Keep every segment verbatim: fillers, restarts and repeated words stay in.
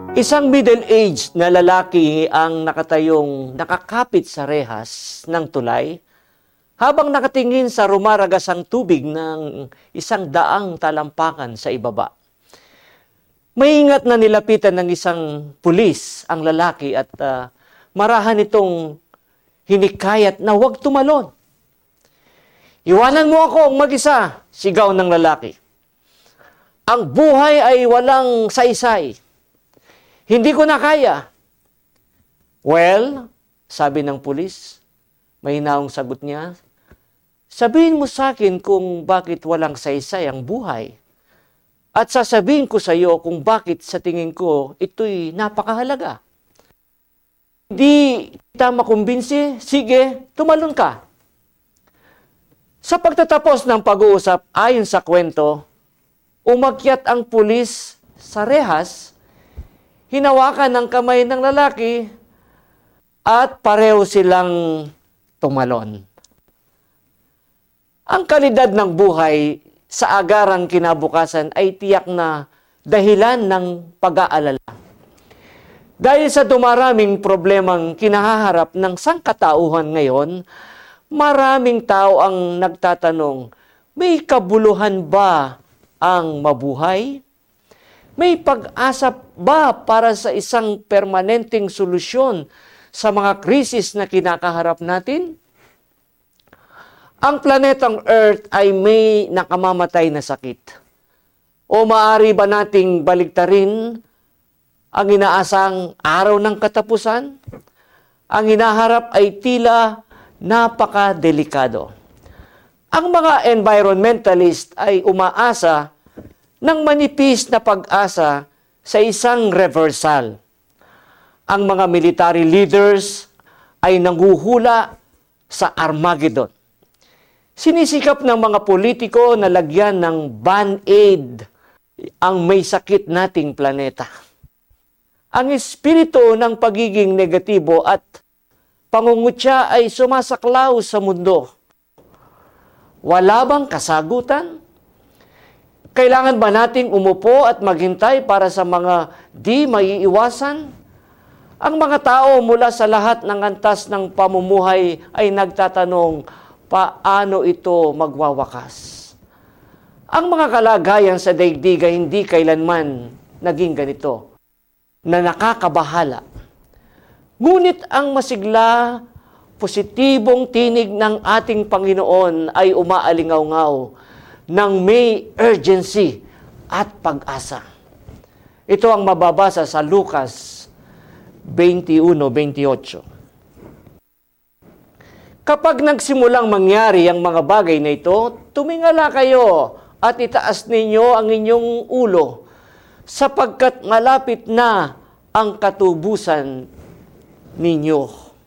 Isang middle-aged na lalaki ang nakatayong nakakapit sa rehas ng tulay habang nakatingin sa rumaragasang tubig ng isang daang talampakan sa ibaba. Maingat na nilapitan ng isang pulis ang lalaki at uh, marahan itong hinikayat na huwag tumalon. "Iwanan mo ako mag-isa," sigaw ng lalaki. "Ang buhay ay walang saysay. Hindi ko na kaya." "Well," sabi ng pulis, mahinaong sagot niya, "sabihin mo sa akin kung bakit walang saysay ang buhay. At sasabihin ko sa iyo kung bakit sa tingin ko ito'y napakahalaga. Hindi kita makumbinsi? Sige, tumalon ka." Sa pagtatapos ng pag-uusap ayon sa kwento, umakyat ang pulis sa rehas, hinawakan ng kamay ng lalaki at pareho silang tumalon. Ang kalidad ng buhay sa agarang kinabukasan ay tiyak na dahilan ng pag-aalala. Dahil sa dumaraming problemang kinahaharap ng sangkatauhan ngayon, maraming tao ang nagtatanong, may kabuluhan ba ang mabuhay? May pag-asa ba para sa isang permanenteng solusyon sa mga krisis na kinakaharap natin? Ang planetang Earth ay may nakamamatay na sakit. O maaari ba nating baliktarin ang inaasang araw ng katapusan? Ang hinaharap ay tila napakadelikado. Ang mga environmentalist ay umaasa ng manipis na pag-asa sa isang reversal. Ang mga military leaders ay nanguhula sa Armageddon. Sinisikap ng mga politiko na lagyan ng band-aid ang may sakit nating planeta. Ang espiritu ng pagiging negatibo at pangungutya ay sumasaklaw sa mundo. Wala bang kasagutan? Kailangan ba nating umupo at maghintay para sa mga di maiiwasan? Ang mga tao mula sa lahat ng antas ng pamumuhay ay nagtatanong, paano ito magwawakas? Ang mga kalagayan sa daigdig ay hindi kailanman naging ganito, na nakakabahala. Ngunit ang masigla, positibong tinig ng ating Panginoon ay umaalingaw-ngaw ng may urgency at pag-asa. Ito ang mababasa sa Lucas twenty-one twenty-eight. Kapag nagsimulang mangyari ang mga bagay na ito, tumingala kayo at itaas ninyo ang inyong ulo, sapagkat malapit na ang katubusan ninyo.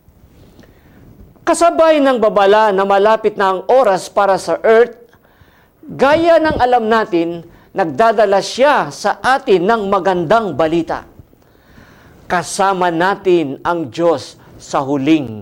Kasabay ng babala na malapit na ang oras para sa Earth, gaya ng alam natin, nagdadala siya sa atin ng magandang balita. Kasama natin ang Diyos sa huling